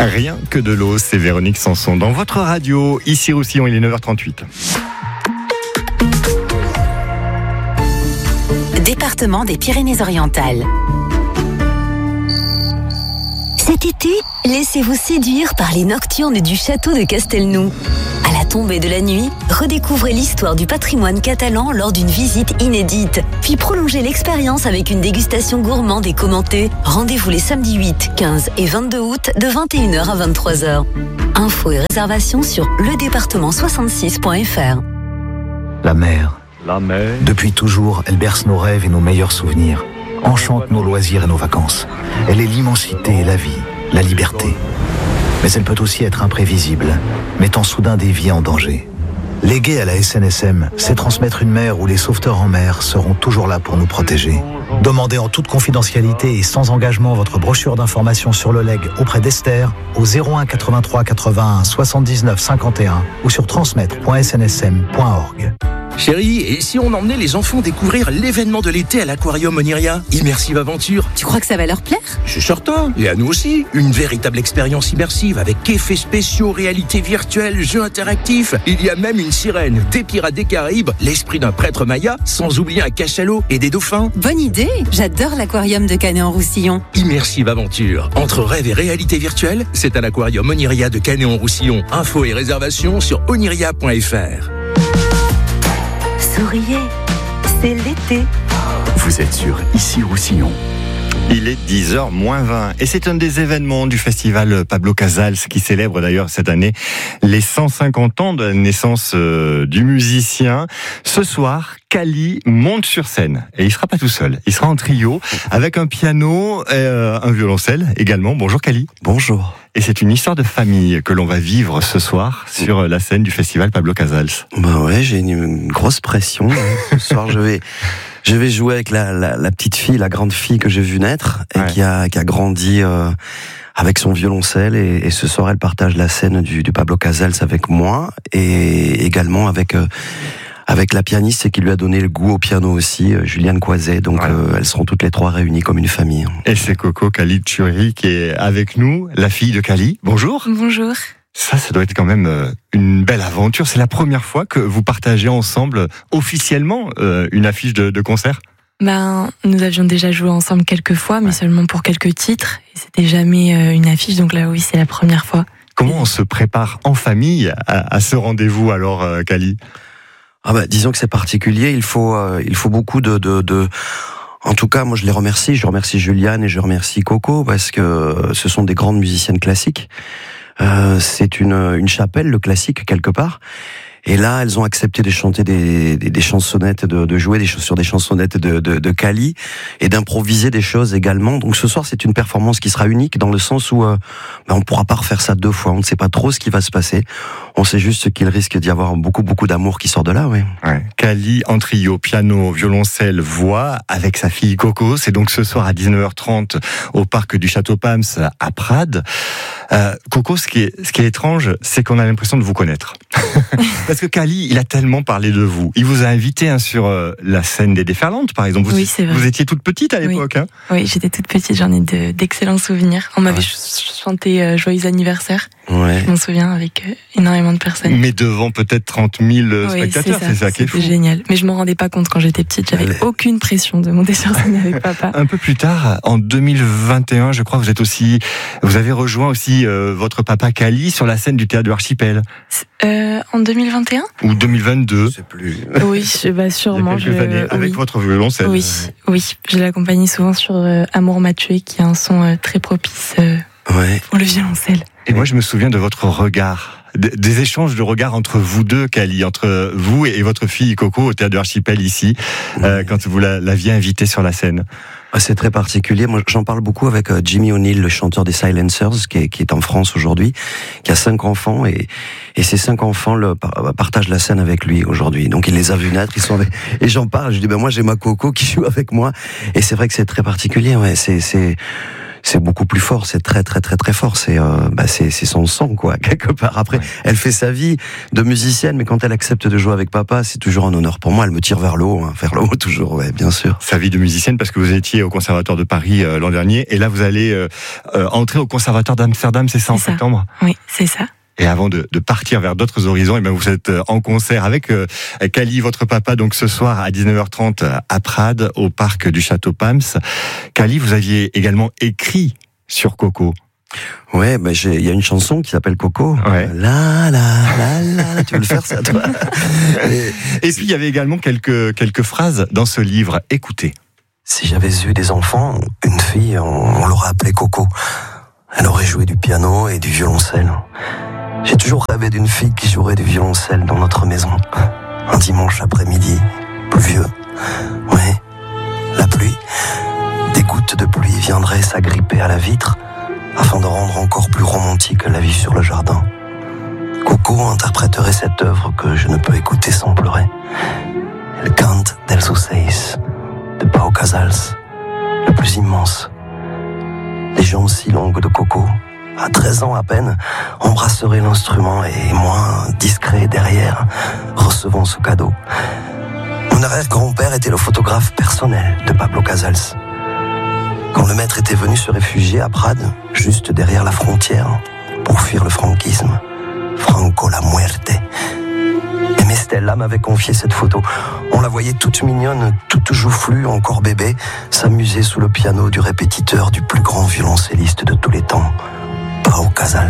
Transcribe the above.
Rien que de l'eau, c'est Véronique Sanson. Dans votre radio, ici Roussillon, il est 9h38. Département des Pyrénées-Orientales. Cet été, laissez-vous séduire par les nocturnes du château de Castelnou. À la tombée de la nuit, redécouvrez l'histoire du patrimoine catalan lors d'une visite inédite. Puis prolongez l'expérience avec une dégustation gourmande et commentée. Rendez-vous les samedis 8, 15 et 22 août de 21h à 23h. Infos et réservations sur ledepartement66.fr. La mer. Depuis toujours, elle berce nos rêves et nos meilleurs souvenirs. Enchante nos loisirs et nos vacances. Elle est l'immensité et la vie, la liberté. Mais elle peut aussi être imprévisible, mettant soudain des vies en danger. Léguer à la SNSM, c'est transmettre une mer où les sauveteurs en mer seront toujours là pour nous protéger. Demandez en toute confidentialité et sans engagement votre brochure d'information sur le legs auprès d'Esther au 01 83 81 79 51 ou sur transmettre.snsm.org. Chérie, et si on emmenait les enfants découvrir l'événement de l'été à l'Aquarium Oniria, Immersive Aventure? Tu crois que ça va leur plaire? C'est certain, et à nous aussi. Une véritable expérience immersive avec effets spéciaux, réalité virtuelle, jeux interactifs. Il y a même une sirène, des pirates des Caraïbes, l'esprit d'un prêtre maya, sans oublier un cachalot et des dauphins. Bonne idée, j'adore l'Aquarium de Canet-en-Roussillon. Immersive Aventure, entre rêve et réalité virtuelle, c'est à l'Aquarium Oniria de Canet-en-Roussillon. Infos et réservations sur oniria.fr. Souriez, c'est l'été. Vous êtes sur Ici Roussillon. Il est 10h moins 20 et c'est un des événements du festival Pablo Casals qui célèbre d'ailleurs cette année les 150 ans de la naissance du musicien. Ce soir, Kali monte sur scène et il sera pas tout seul, il sera en trio avec un piano et un violoncelle également. Bonjour Kali. Bonjour. Et c'est une histoire de famille que l'on va vivre ce soir sur la scène du festival Pablo Casals. Bah ouais, j'ai une grosse pression. Ce soir, je vais jouer avec la petite fille, la grande fille que j'ai vue naître et qui a grandi avec son violoncelle et ce soir elle partage la scène du Pablo Casals avec moi et également avec la pianiste qui lui a donné le goût au piano aussi, Juliane Coiset. Donc elles seront toutes les trois réunies comme une famille. Et c'est Coco Kali Tchouri qui est avec nous, la fille de Kali. Bonjour. Bonjour. Ça doit être quand même une belle aventure. C'est la première fois que vous partagez ensemble officiellement une affiche de concert? Nous avions déjà joué ensemble quelques fois, mais seulement pour quelques titres. Et c'était jamais une affiche, donc là oui, c'est la première fois. Comment on se prépare en famille à ce rendez-vous alors, Kali? Disons que c'est particulier. Il faut beaucoup de... En tout cas, moi je les remercie. Je remercie Juliane et je remercie Coco parce que ce sont des grandes musiciennes classiques. C'est une chapelle, le classique, quelque part. Et là, elles ont accepté de chanter des chansonnettes, de jouer sur des chansonnettes de Kali et d'improviser des choses également. Donc ce soir, c'est une performance qui sera unique dans le sens où on pourra pas refaire ça deux fois. On ne sait pas trop ce qui va se passer. On sait juste qu'il risque d'y avoir beaucoup d'amour qui sort de là, oui. Kali en trio, piano, violoncelle, voix, avec sa fille Coco. C'est donc ce soir à 19h30 au parc du Château Pams à Prades. Coco, ce qui est étrange, c'est qu'on a l'impression de vous connaître. Parce que Kali, il a tellement parlé de vous. Il vous a invité sur la scène des Déferlantes, par exemple. Oui, c'est vrai. Vous étiez toute petite à l'époque. Oui, j'étais toute petite, j'en ai d'excellents souvenirs. On m'avait chanté Joyeux anniversaire. Ouais. Je m'en souviens avec énormément de personnes. Mais devant peut-être 30 000 spectateurs, c'est ça qui est fou. C'était génial. Mais je m'en rendais pas compte quand j'étais petite. J'avais aucune pression de monter sur scène avec papa. Un peu plus tard, en 2021, je crois, vous avez rejoint aussi votre papa Kali sur la scène du Théâtre de l'Archipel. En 2021 ou 2022, je sais plus. Oui, sûrement. Il y a quelques années, avec votre violoncelle. Oui, je l'accompagnais souvent sur Amour m'a tué, qui est un son très propice pour le violoncelle. Et moi, je me souviens de votre regard, des échanges de regards entre vous deux, Kali, entre vous et votre fille Coco au Théâtre de l'Archipel ici, quand vous l'aviez invitée sur la scène. C'est très particulier. Moi, j'en parle beaucoup avec Jimmy O'Neill, le chanteur des Silencers, qui est en France aujourd'hui, qui a 5 enfants et ces 5 enfants partagent la scène avec lui aujourd'hui. Donc il les a vus naître, et j'en parle. Je dis moi j'ai ma Coco qui joue avec moi et c'est vrai que c'est très particulier. Ouais, c'est c'est beaucoup plus fort, c'est très très très très fort, c'est son sang quoi, quelque part. Après, elle fait sa vie de musicienne, mais quand elle accepte de jouer avec papa, c'est toujours un honneur pour moi, elle me tire vers le haut, toujours, ouais, bien sûr. Sa vie de musicienne, parce que vous étiez au Conservatoire de Paris l'an dernier, et là vous allez entrer au Conservatoire d'Amsterdam, c'est ça, en septembre ? Oui, c'est ça. Et avant de partir vers d'autres horizons, vous êtes en concert avec Kali, votre papa, donc ce soir à 19h30 à Prades, au parc du Château Pams. Kali, vous aviez également écrit sur Coco. Ouais, il y a une chanson qui s'appelle Coco. Ouais. La la la la, tu veux le faire ça toi? Et puis il y avait également quelques phrases dans ce livre. Écoutez. Si j'avais eu des enfants, une fille, on l'aurait appelée Coco. Elle aurait joué du piano et du violoncelle. J'ai toujours rêvé d'une fille qui jouerait du violoncelle dans notre maison. Un dimanche après-midi, pluvieux. Ouais, la pluie. Des gouttes de pluie viendraient s'agripper à la vitre afin de rendre encore plus romantique la vie sur le jardin. Coco interpréterait cette œuvre que je ne peux écouter sans pleurer. El Cant dels Ocells de Pau Casals, le plus immense. Les jambes si longues de Coco, à 13 ans à peine, embrasseraient l'instrument et moi, discret derrière, recevant ce cadeau. Mon arrière-grand-père était le photographe personnel de Pablo Casals. Quand le maître était venu se réfugier à Prades, juste derrière la frontière, pour fuir le franquisme, Franco la muerte. Et Mestella m'avait confié cette photo. On la voyait toute mignonne, toute joufflue, encore bébé, s'amuser sous le piano du répétiteur du plus grand violoncelliste de tous les temps, Pau Casals.